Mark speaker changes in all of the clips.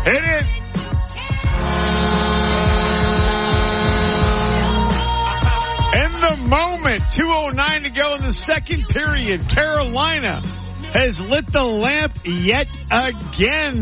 Speaker 1: Hit it. In the moment, 2:09 to go in the second period, Carolina has lit the lamp yet again.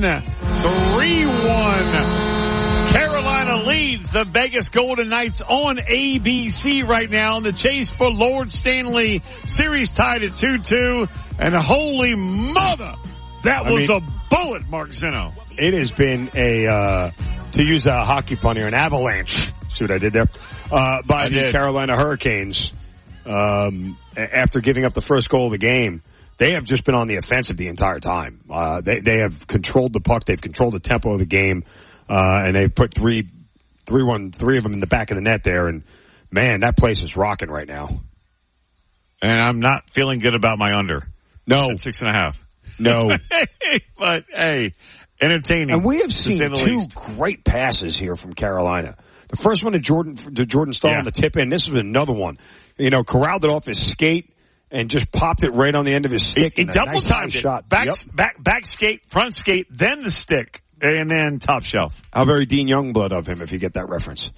Speaker 1: 3-1. Carolina leads the Vegas Golden Knights on ABC right now in the chase for Lord Stanley. Series tied at 2-2. And holy mother, that was a bullet, Mark Zinno.
Speaker 2: It has been to use a hockey pun here, an avalanche. See what I did there? By the Carolina Hurricanes. After giving up the first goal of the game, they have just been on the offensive the entire time. They have controlled the puck. They've controlled the tempo of the game. And they've put three of them in the back of the net there. And man, that place is rocking right now.
Speaker 1: And I'm not feeling good about my under.
Speaker 2: No.
Speaker 1: At 6.5.
Speaker 2: No.
Speaker 1: But hey, entertaining.
Speaker 2: And we have seen two great passes here from Carolina. The first one to Jordan Stahl on the tip in. This was another one. You know, corralled it off his skate and just popped it right on the end of his stick.
Speaker 1: He double timed it. Shot. Back skate, front skate, then the stick, and then top shelf.
Speaker 2: How very Dean Youngblood of him, if you get that reference.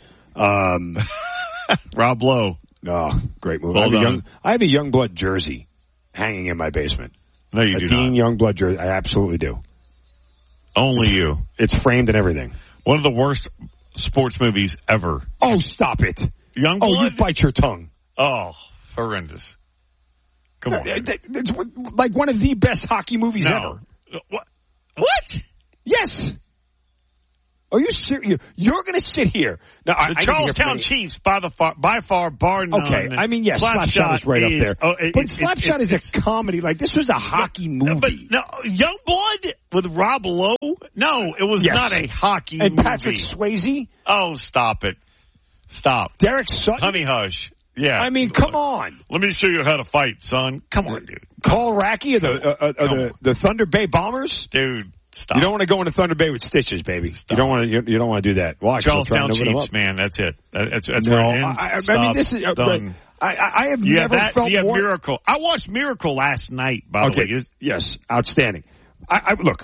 Speaker 1: Rob Lowe.
Speaker 2: Oh, great movie. I have a Youngblood jersey hanging in my basement.
Speaker 1: No, you do not.
Speaker 2: Dean Youngblood jersey. I absolutely do.
Speaker 1: Only you.
Speaker 2: It's framed and everything.
Speaker 1: One of the worst sports movies ever.
Speaker 2: Oh, stop it.
Speaker 1: Youngblood?
Speaker 2: Oh, you bite your tongue.
Speaker 1: Oh, horrendous. Come on.
Speaker 2: It's like one of the best hockey movies ever.
Speaker 1: What?
Speaker 2: Yes. Are you serious? You're going to sit here. Now,
Speaker 1: the Charlestown Chiefs, by far, bar none.
Speaker 2: Okay, I mean, yes, Slapshot is right up there. But Slapshot is a comedy. Like, this was a hockey movie.
Speaker 1: But no, Youngblood with Rob Lowe? No, it was not a hockey movie.
Speaker 2: And Patrick Swayze?
Speaker 1: Oh, stop it. Stop.
Speaker 2: Derek Sutton?
Speaker 1: Honey Hush. Yeah.
Speaker 2: I mean, come on.
Speaker 1: Let me show you how to fight, son. Come on, dude.
Speaker 2: Carl Racky of the Thunder Bay Bombers?
Speaker 1: Dude. Stop.
Speaker 2: You don't want to go into Thunder Bay with stitches, baby. Stop. You don't want to do that. Watch.
Speaker 1: Charlestown Chiefs, man. That's it. That's
Speaker 2: no,
Speaker 1: where it ends.
Speaker 2: I mean, this is
Speaker 1: done.
Speaker 2: I have never felt more.
Speaker 1: Miracle. I watched Miracle last night. By the way,
Speaker 2: yes, outstanding. Look.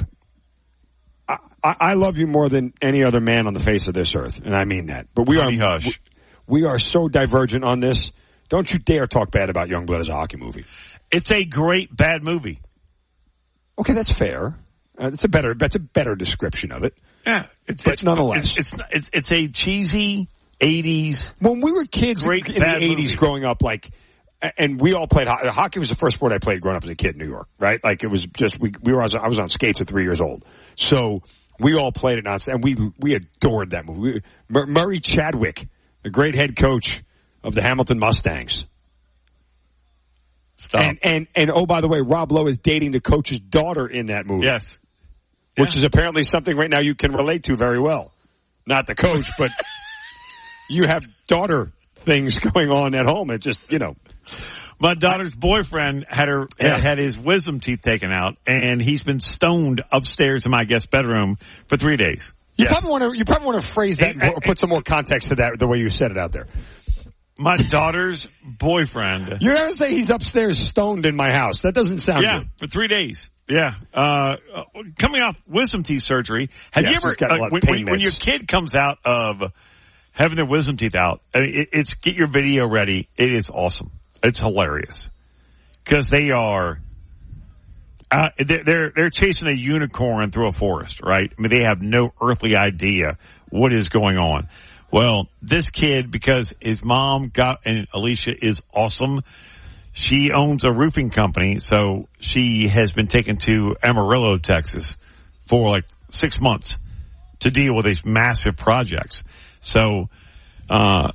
Speaker 2: I love you more than any other man on the face of this earth, and I mean that. But we are so divergent on this. Don't you dare talk bad about Youngblood as a hockey movie.
Speaker 1: It's a great bad movie.
Speaker 2: Okay, that's fair. That's a better description of it.
Speaker 1: Yeah,
Speaker 2: but nonetheless,
Speaker 1: it's a cheesy 80s.
Speaker 2: When we were kids in the 80s growing up, like, and we all played hockey. Hockey was the first sport I played growing up as a kid in New York, right? Like, it was just I was on skates at 3 years old, so we all played it nonstop, and we adored that movie. Murray Chadwick, the great head coach of the Hamilton Mustangs.
Speaker 1: Stop.
Speaker 2: And oh, by the way, Rob Lowe is dating the coach's daughter in that movie.
Speaker 1: Yes.
Speaker 2: Which is apparently something right now you can relate to very well. Not the coach, but you have daughter things going on at home. It just,
Speaker 1: My daughter's boyfriend had his wisdom teeth taken out, and he's been stoned upstairs in my guest bedroom for 3 days.
Speaker 2: You probably want to phrase that or put some more context to that the way you said it out there.
Speaker 1: My daughter's boyfriend.
Speaker 2: You never say he's upstairs stoned in my house. That doesn't sound good.
Speaker 1: For 3 days. Yeah. Coming off wisdom teeth surgery. Have you ever, when your kid comes out of having their wisdom teeth out, it's get your video ready. It is awesome. It's hilarious. Cause they are, they're chasing a unicorn through a forest, right? I mean, they have no earthly idea what is going on. Well, this kid, because his mom and Alicia is awesome, she owns a roofing company, so she has been taken to Amarillo, Texas for like 6 months to deal with these massive projects. So, my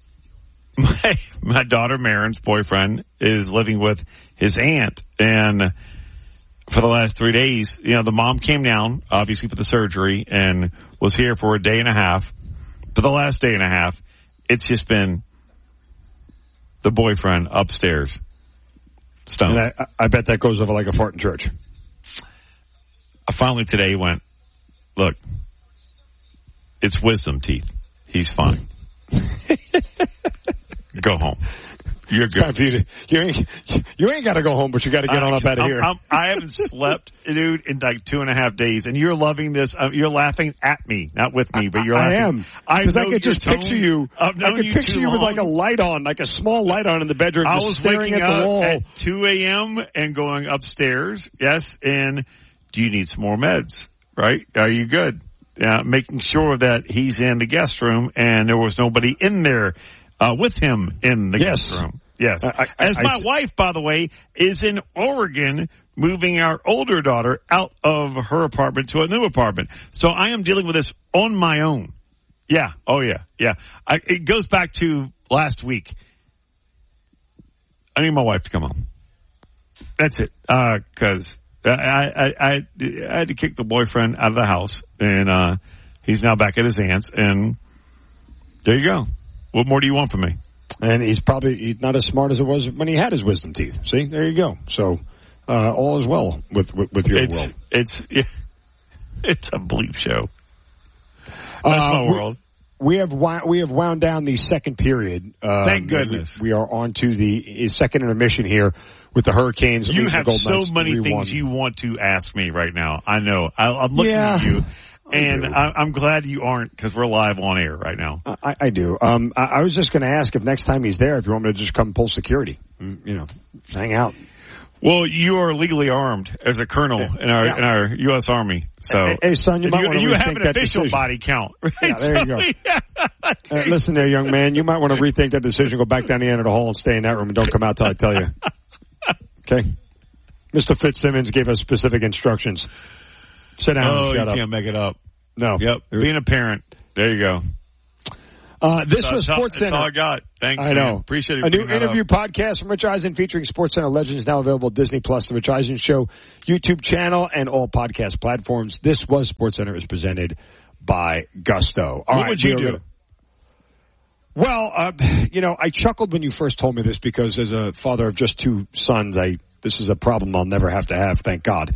Speaker 1: daughter Marin's boyfriend is living with his aunt, and for the last 3 days, the mom came down, obviously for the surgery, and was here for a day and a half. For the last day and a half, it's just been the boyfriend upstairs stoned.
Speaker 2: And I bet that goes over like a fart in church.
Speaker 1: I finally today went, look, it's wisdom teeth. He's fine. Go home. You're
Speaker 2: it's
Speaker 1: good.
Speaker 2: time for you to, you ain't got to go home, but you got to get on up out of here.
Speaker 1: I haven't slept, dude, in like 2.5 days, and you're loving this. You're laughing at me, not with me, but you're laughing.
Speaker 2: I am. Because I could just picture you. I could picture you with like a light on, like a small light on in the bedroom,
Speaker 1: I
Speaker 2: just
Speaker 1: was
Speaker 2: staring
Speaker 1: waking
Speaker 2: at the
Speaker 1: up
Speaker 2: wall.
Speaker 1: at 2 a.m. and going upstairs. Yes, and do you need some more meds? Right? Are you good? Making sure that he's in the guest room and there was nobody in there with him in the guest room. Yes. My wife, by the way, is in Oregon moving our older daughter out of her apartment to a new apartment. So I am dealing with this on my own. Yeah. Oh, yeah. Yeah. It goes back to last week. I need my wife to come home. That's it. Because I had to kick the boyfriend out of the house, and he's now back at his aunt's, and there you go. What more do you want from me?
Speaker 2: And he's probably not as smart as it was when he had his wisdom teeth. See, there you go. So all is well with your world.
Speaker 1: It's a bleep show. That's my world.
Speaker 2: We have wound down the second period.
Speaker 1: Thank goodness.
Speaker 2: We are on to the second intermission here with the Hurricanes.
Speaker 1: You have so many things you want to ask me right now. I know. I'm looking at you. And I'm glad you aren't, because we're live on air right now.
Speaker 2: I do. I was just going to ask if next time he's there, if you want me to just come pull security, hang out.
Speaker 1: Well, you are legally armed as a colonel in our U.S. Army. So,
Speaker 2: hey son, you might want to
Speaker 1: you
Speaker 2: rethink
Speaker 1: have an
Speaker 2: that
Speaker 1: official
Speaker 2: decision.
Speaker 1: body count. Right?
Speaker 2: Yeah, there you go. Listen there, young man. You might want to rethink that decision. Go back down the end of the hall and stay in that room, and don't come out till I tell you. Okay. Mr. Fitzsimmons gave us specific instructions. Sit down and shut up.
Speaker 1: You can't make it up.
Speaker 2: No.
Speaker 1: Yep. Being a parent. There you go.
Speaker 2: This was SportsCenter.
Speaker 1: That's all I got. Thanks.
Speaker 2: I know.
Speaker 1: Man. Appreciate it.
Speaker 2: A new interview podcast from Rich Eisen featuring SportsCenter legends now available at Disney Plus, the Rich Eisen Show YouTube channel, and all podcast platforms. This was SportsCenter is presented by Gusto.
Speaker 1: What would you do?
Speaker 2: Well, I chuckled when you first told me this because as a father of just two sons, this is a problem I'll never have to have, thank God.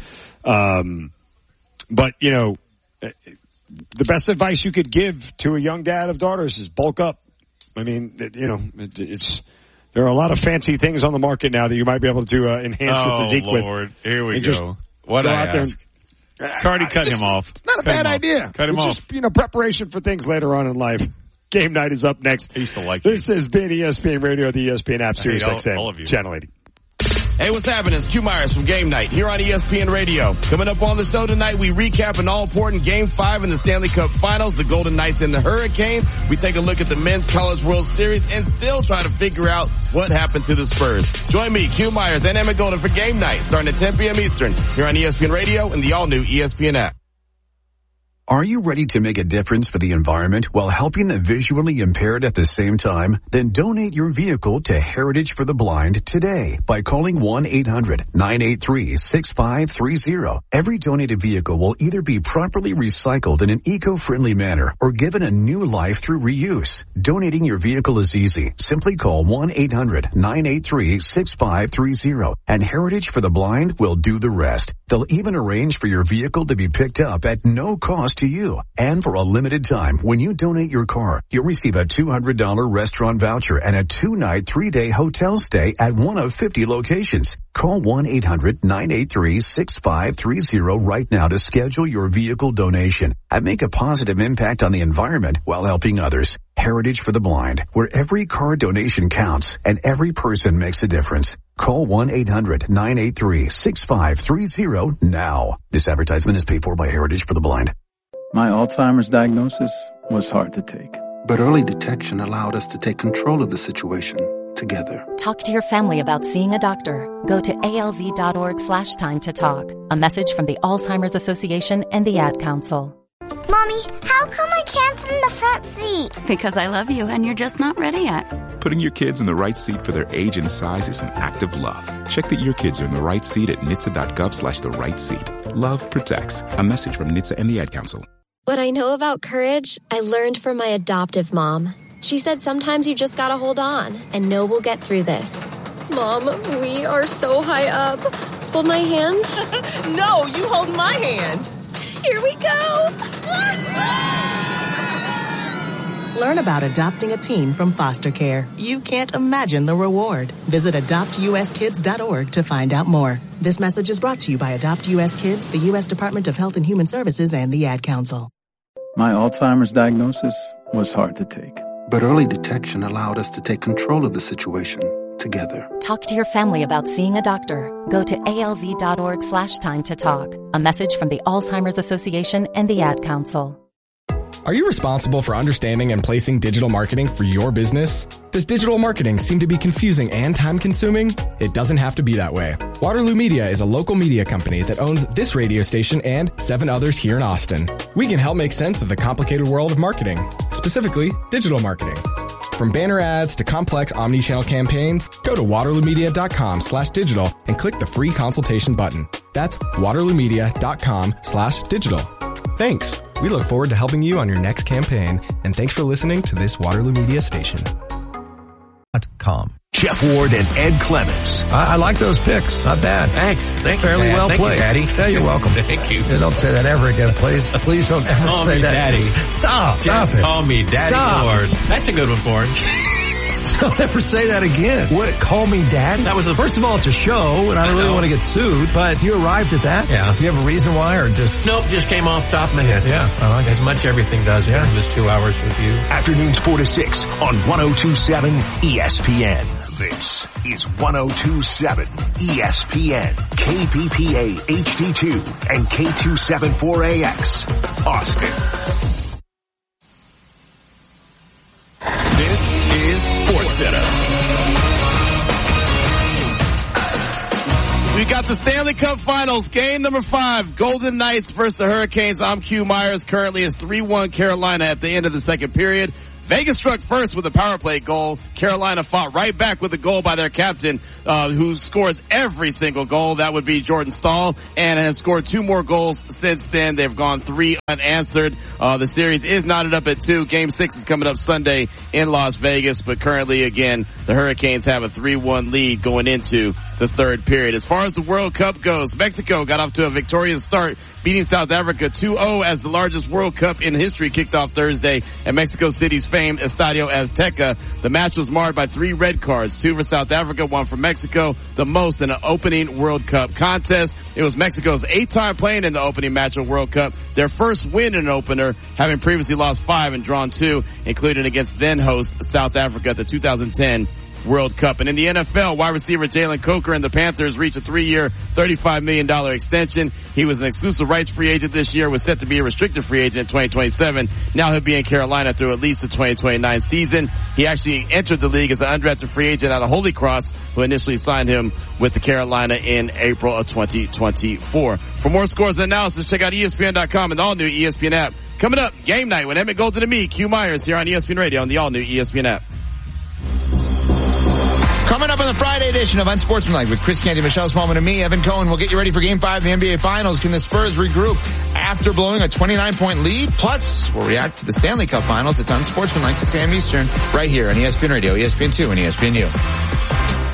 Speaker 2: But, the best advice you could give to a young dad of daughters is bulk up. I mean, there are a lot of fancy things on the market now that you might be able to enhance your physique with. Oh,
Speaker 1: Lord. Here we go. What I ask. Cardi, cut him off.
Speaker 2: It's not a bad idea.
Speaker 1: Cut him off.
Speaker 2: Just, preparation for things later on in life. Game night is up next.
Speaker 1: I used to like
Speaker 2: this. This has been ESPN Radio, the ESPN app, Sirius XM,
Speaker 1: all of you.
Speaker 2: Channel 80.
Speaker 3: Hey, what's happening? It's Q Myers from Game Night here on ESPN Radio. Coming up on the show tonight, we recap an all-important Game 5 in the Stanley Cup Finals, the Golden Knights and the Hurricanes. We take a look at the Men's College World Series and still try to figure out what happened to the Spurs. Join me, Q Myers, and Emmett Golden for Game Night, starting at 10 p.m. Eastern here on ESPN Radio and the all-new ESPN app.
Speaker 4: Are you ready to make a difference for the environment while helping the visually impaired at the same time? Then donate your vehicle to Heritage for the Blind today by calling 1-800-983-6530. Every donated vehicle will either be properly recycled in an eco-friendly manner or given a new life through reuse. Donating your vehicle is easy. Simply call 1-800-983-6530 and Heritage for the Blind will do the rest. They'll even arrange for your vehicle to be picked up at no cost to you. And for a limited time, when you donate your car, you'll receive a $200 restaurant voucher and a 2-night, 3-day hotel stay at one of 50 locations. Call 1-800-983-6530 right now to schedule your vehicle donation and make a positive impact on the environment while helping others. Heritage for the Blind, where every car donation counts and every person makes a difference. Call 1-800-983-6530 now. This advertisement is paid for by Heritage for the Blind.
Speaker 5: My Alzheimer's diagnosis was hard to take.
Speaker 6: But early detection allowed us to take control of the situation together.
Speaker 7: Talk to your family about seeing a doctor. Go to alz.org/time to talk. A message from the Alzheimer's Association and the Ad Council.
Speaker 8: Mommy, how come I can't sit in the front seat?
Speaker 9: Because I love you and you're just not ready yet.
Speaker 10: Putting your kids in the right seat for their age and size is an act of love. Check that your kids are in the right seat at nhtsa.gov/the-right-seat. Love protects. A message from NHTSA and the Ad Council.
Speaker 11: What I know about courage, I learned from my adoptive mom. She said sometimes you just gotta hold on and know we'll get through this. Mom, we are so high up. Hold my hand.
Speaker 12: No, you hold my hand.
Speaker 11: Here we go.
Speaker 13: Learn about adopting a teen from foster care. You can't imagine the reward. Visit adoptuskids.org to find out more. This message is brought to you by Adopt U.S. Kids, the U.S. Department of Health and Human Services, and the Ad Council.
Speaker 5: My Alzheimer's diagnosis was hard to take.
Speaker 6: But early detection allowed us to take control of the situation together.
Speaker 7: Talk to your family about seeing a doctor. Go to alz.org/time to talk. A message from the Alzheimer's Association and the Ad Council.
Speaker 14: Are you responsible for understanding and placing digital marketing for your business? Does digital marketing seem to be confusing and time-consuming? It doesn't have to be that way. Waterloo Media is a local media company that owns this radio station and 7 others here in Austin. We can help make sense of the complicated world of marketing, specifically digital marketing. From banner ads to complex omni-channel campaigns, go to waterloomedia.com/digital and click the free consultation button. That's waterloomedia.com/digital. Thanks. We look forward to helping you on your next campaign, and thanks for listening to this Waterloo Media station.
Speaker 15: Jeff Ward and Ed Clements.
Speaker 16: I like those picks. Not bad.
Speaker 15: Thanks. Thank you.
Speaker 16: Fairly well played.
Speaker 15: Thank you, Daddy.
Speaker 16: Yeah, you're welcome.
Speaker 15: Thank you.
Speaker 16: Don't say that ever again, please. Please don't ever
Speaker 15: Call
Speaker 16: say
Speaker 15: me
Speaker 16: that.
Speaker 15: Daddy.
Speaker 16: Stop it.
Speaker 15: Call me Daddy Lord. That's a good one for him.
Speaker 16: Don't ever say that again. What? Call me Daddy? That was first of all, it's a show, and I don't really want to get sued, but you arrived at that? Yeah. Do you have a reason why, or just...
Speaker 15: Nope, just came off the top of my head.
Speaker 16: Yeah. I like
Speaker 15: as much everything does in this 2 hours with you.
Speaker 16: Afternoons 4 to 6 on 102.7 ESPN.
Speaker 15: This is 102.7 ESPN, KPPA HD2, and K274AX, Austin. This is SportsCenter.
Speaker 3: We got the Stanley Cup Finals, game number 5, Golden Knights versus the Hurricanes. I'm Q Myers. Currently it's 3-1 Carolina at the end of the second period. Vegas struck first with a power play goal. Carolina fought right back with a goal by their captain, who scores every single goal. That would be Jordan Staal, and has scored 2 more goals since then. They've gone 3 unanswered. The series is knotted up at 2. Game 6 is coming up Sunday in Las Vegas, but currently, again, the Hurricanes have a 3-1 lead going into the third period. As far as the World Cup goes, Mexico got off to a victorious start, beating South Africa 2-0 as the largest World Cup in history kicked off Thursday at Mexico City's famed Estadio Azteca. The match was marred by 3 red cards, 2 for South Africa, 1 for Mexico, the most in an opening World Cup contest. It was Mexico's 8th time playing in the opening match of World Cup, their first win in an opener, having previously lost 5 and drawn 2, including against then host South Africa at the 2010 World Cup. And in the NFL, wide receiver Jalen Coker and the Panthers reached a 3-year, $35 million extension. He was an exclusive rights free agent this year, was set to be a restricted free agent in 2027. Now he'll be in Carolina through at least the 2029 season. He actually entered the league as an undrafted free agent out of Holy Cross, who initially signed him with the Carolina in April of 2024. For more scores and analysis, check out ESPN.com and the all-new ESPN app. Coming up, game night with Emmett Golden and me, Q Myers, here on ESPN Radio on the all-new ESPN app.
Speaker 17: Coming up on the Friday edition of Unsportsmanlike with Chris Canty, Michelle Smallman, and me, Evan Cohen. We'll get you ready for Game 5 of the NBA Finals. Can the Spurs regroup after blowing a 29-point lead? Plus, we'll react to the Stanley Cup Finals. It's Unsportsmanlike, 6 a.m. Eastern, right here on ESPN Radio, ESPN2, and ESPNU.